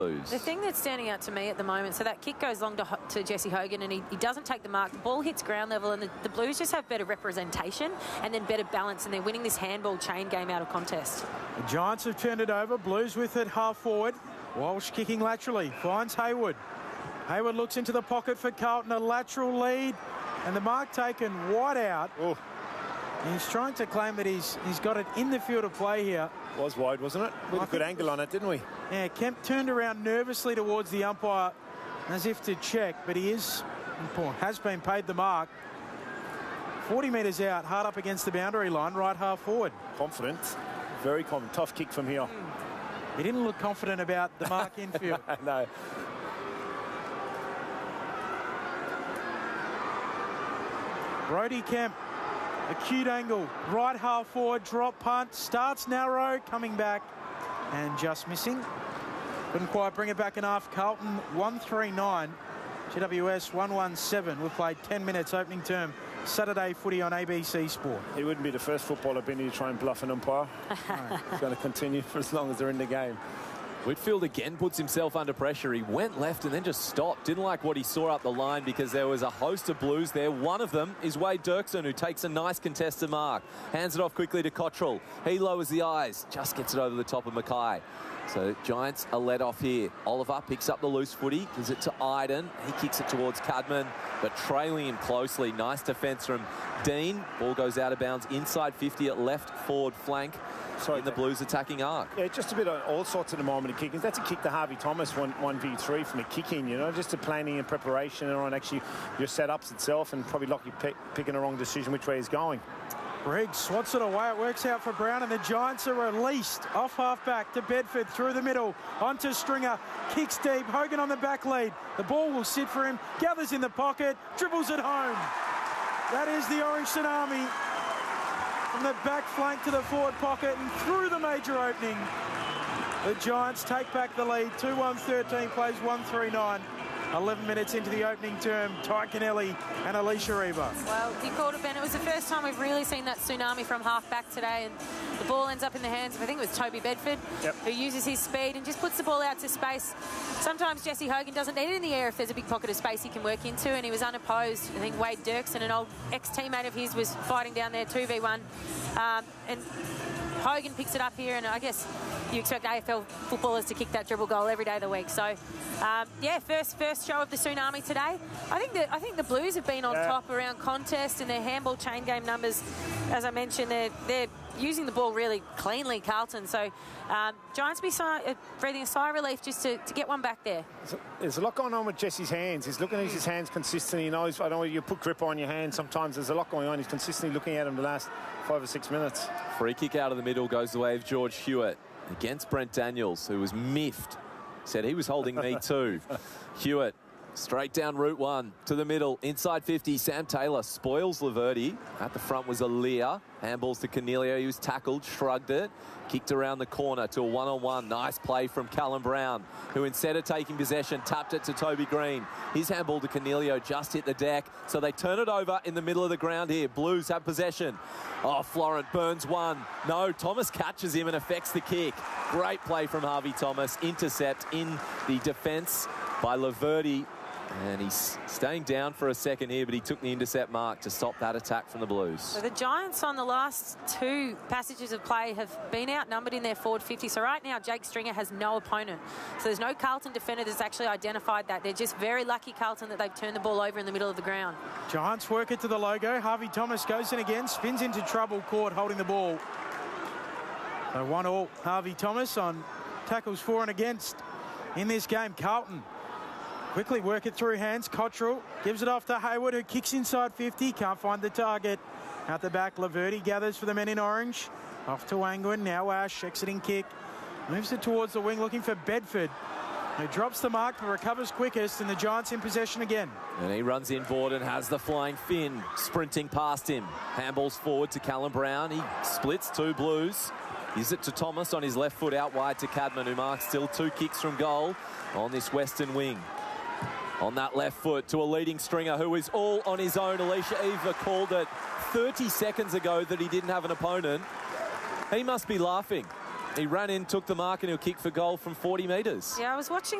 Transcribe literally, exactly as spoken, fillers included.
The thing that's standing out to me at the moment, so that kick goes long to, to Jesse Hogan and he, he doesn't take the mark. The ball hits ground level and the, the Blues just have better representation and then better balance, and they're winning this handball chain game out of contest. The Giants have turned it over. Blues with it half forward. Walsh kicking laterally. Finds Hayward. Hayward looks into the pocket for Carlton. A lateral lead. And the mark taken wide out. Oh. He's trying to claim that he's he's got it in the field of play here. Was wide, wasn't it? With I a good angle on it, didn't we? Yeah, Kemp turned around nervously towards the umpire as if to check, but he is, has been paid the mark. forty metres out, hard up against the boundary line, right half forward. Confident, very confident. Tough kick from here. He didn't look confident about the mark infield. No. Brody Kemp, acute angle, right half forward, drop punt, starts narrow, coming back and just missing. Couldn't quite bring it back enough. Carlton one three nine, G W S one one seven. We've played ten minutes opening term. Saturday footy on A B C Sport. He wouldn't be the first footballer been here to try and bluff an umpire. No. It's going to continue for as long as they're in the game. Whitfield again puts himself under pressure. He went left and then just stopped. Didn't like what he saw up the line because there was a host of Blues there. One of them is Wade Dirksen, who takes a nice contested mark. Hands it off quickly to Cottrell. He lowers the eyes. Just gets it over the top of Mackay. So Giants are let off here. Oliver picks up the loose footy. Gives it to Iden. He kicks it towards Cadman, but trailing him closely. Nice defence from Dean. Ball goes out of bounds inside fifty at left forward flank. Sorry, in the Blues attacking arc. Yeah, just a bit of all sorts at the moment of kicking. That's a kick to Harvey Thomas, one, one v three from a kick-in, you know, just a planning and preparation and on actually your setups itself, and probably lucky pick, picking the wrong decision which way he's going. Briggs swats it away. It works out for Brown, and the Giants are released off half-back to Bedford through the middle onto Stringer. Kicks deep. Hogan on the back lead. The ball will sit for him. Gathers in the pocket. Dribbles it home. That is the Orange Tsunami. From the back flank to the forward pocket and through the major opening. The Giants take back the lead. two one thirteen plays one three nine. eleven minutes into the opening term. Ty Kennelly and Alicia Reaver. Well, you called it, Ben. It was the first time we've really seen that tsunami from half back today, and the ball ends up in the hands of, I think it was Toby Bedford, yep. who uses his speed and just puts the ball out to space. Sometimes Jesse Hogan doesn't need it in the air if there's a big pocket of space he can work into, and he was unopposed. I think Wade Dirksen, an old ex-teammate of his, was fighting down there two v one. Um, and Hogan picks it up here, and I guess you expect A F L footballers to kick that dribble goal every day of the week. So, um, yeah, first first show of the tsunami today. I think that I think the Blues have been on yeah. top around contest and their handball chain game numbers. As I mentioned, they're they're using the ball really cleanly, Carlton. So, um, Giants be sigh, breathing a sigh of relief just to, to get one back there. There's a, there's a lot going on with Jesse's hands. He's looking at his hands consistently. He knows, I know you put grip on your hand. Sometimes there's a lot going on. He's consistently looking at him the last five or six minutes. Free kick out of the middle goes the way of George Hewitt against Brent Daniels, who was miffed. Said he was holding me too. Hewitt straight down Route one to the middle, inside fifty. Sam Taylor spoils Laverty. At the front was Aaliyah. Handballs to Cornelio. He was tackled, shrugged it, kicked around the corner to a one-on-one. Nice play from Callum Brown, who instead of taking possession, tapped it to Toby Green. His handball to Cornelio just hit the deck, so they turn it over in the middle of the ground here. Blues have possession. Oh, Florent burns one. No, Thomas catches him and affects the kick. Great play from Harvey Thomas. Intercept in the defence by Laverty. And he's staying down for a second here, but he took the intercept mark to stop that attack from the Blues. So the Giants on the last two passages of play have been outnumbered in their forward fifty. So right now, Jake Stringer has no opponent. So there's no Carlton defender that's actually identified that. They're just very lucky, Carlton, that they've turned the ball over in the middle of the ground. Giants work it to the logo. Harvey Thomas goes in again, spins into trouble, caught holding the ball. So one all. Harvey Thomas on tackles for and against in this game. Carlton quickly work it through hands. Cottrell gives it off to Hayward, who kicks inside fifty. Can't find the target. Out the back, Laverty gathers for the men in orange. Off to Angwin. Now Ash, exiting kick. Moves it towards the wing, looking for Bedford, who drops the mark but recovers quickest, and the Giants in possession again. And he runs inboard and has the flying fin sprinting past him. Handballs forward to Callum Brown. He splits two Blues. Gives it to Thomas on his left foot out wide to Cadman, who marks still two kicks from goal on this western wing. On that left foot to a leading Stringer who is all on his own. Alicia Eva called it thirty seconds ago that he didn't have an opponent. He must be laughing. He ran in, took the mark, and he'll kick for goal from forty metres. Yeah, I was watching